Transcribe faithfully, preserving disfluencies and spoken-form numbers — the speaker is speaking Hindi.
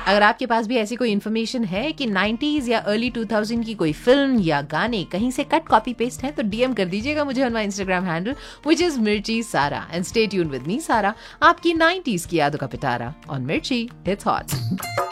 अगर आपके पास भी ऐसी कोई इन्फॉर्मेशन है कि नाइंटीज़ या अर्ली टू थाउज़ेंड की कोई फिल्म या गाने कहीं से कट कॉपी पेस्ट है, तो डीएम कर दीजिएगा मुझे on my Instagram handle which is मिर्ची सारा and stay tuned with me सारा, आपकी नाइंटीज़ की यादों का पिटारा ऑन मिर्ची हिट्स हॉट।